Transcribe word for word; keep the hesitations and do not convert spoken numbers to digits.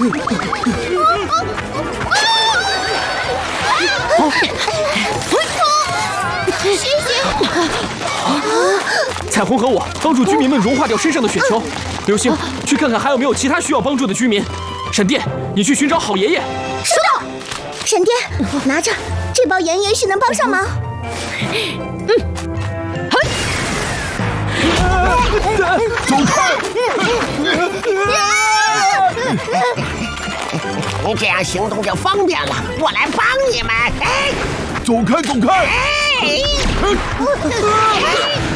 谢谢。 彩虹和我帮助居民们融化掉身上的雪球。流星，去看看还有没有其他需要帮助的居民。闪电，你去寻找好爷爷。 收到。闪电，拿着，这包盐也许能帮上忙。嗯。嘿。 走开！ 你这样行动就方便了，我来帮你们。哎， 走开，走开！ 哎。